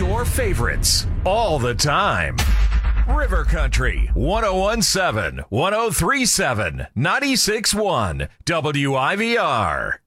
your favorites all the time. River Country 1017, 1037, 96.1 WIVR.